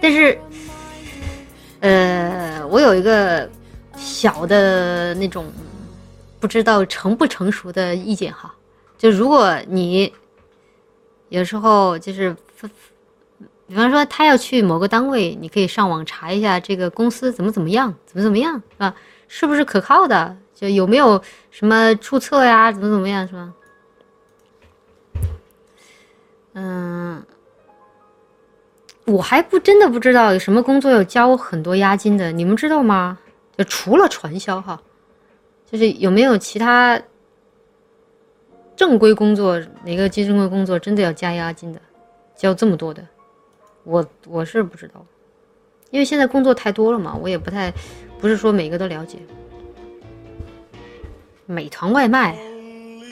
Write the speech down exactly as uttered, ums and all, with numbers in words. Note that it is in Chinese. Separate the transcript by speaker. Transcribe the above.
Speaker 1: 但是，呃，我有一个小的那种不知道成不成熟的意见哈，就如果你有时候就是，比方说他要去某个单位，你可以上网查一下这个公司怎么怎么样，怎么怎么样，是吧？是不是可靠的？就有没有什么注册呀，怎么怎么样，是吧？嗯，我还不真的不知道有什么工作要交很多押金的，你们知道吗？就除了传销哈，就是有没有其他正规工作，哪个正规工作真的要加押金的，交这么多的？我我是不知道，因为现在工作太多了嘛，我也不太不是说每个都了解。美团外卖。